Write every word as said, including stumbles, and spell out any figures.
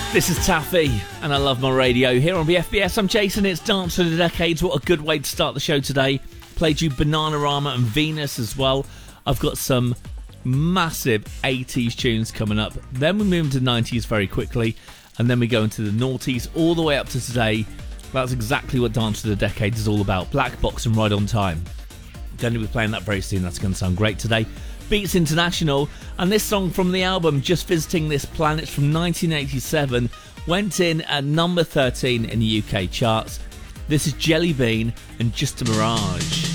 This is Taffy, and I love my radio. Here on B F B S, I'm Jason. It's Dance for the Decades. What a good way to start the show today. Played you Bananarama and Venus as well. I've got some massive eighties tunes coming up. Then we move into the nineties very quickly, and then we go into the noughties all the way up to today. That's exactly what Dance for the Decades is all about. Black Box and Right on Time. Going to be playing that very soon. That's going to sound great today. Beats International, and this song from the album Just Visiting This Planet from nineteen eighty-seven went in at number thirteen in the U K charts. This is Jelly Bean and Just a Mirage.